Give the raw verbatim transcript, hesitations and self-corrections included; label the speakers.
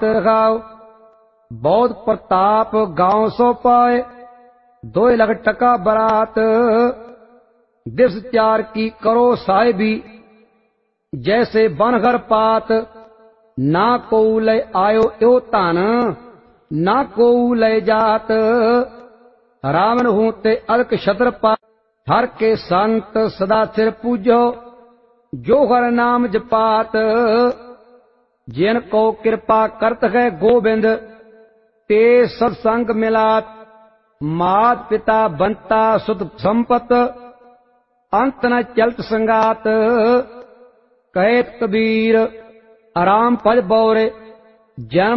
Speaker 1: बात रखाओ। बहुत प्रताप गांव सो पाए, दो लख टका बरात। दिवस चार की करो साहिबी, जैसे बनघर पात। ना को ले आयो यो धन, ना को ले जात। रावण हूं ते अलक छत्र पा, हर के संत सदा सिर पूजो। जो हर नाम जपात, जिन को कृपा करत है गोबिंद, ते सत्संग मिलात। मात पिता बनता सुत संपत, अंत न चलत संगात। कहत कबीर आराम पज बौरे, जन्म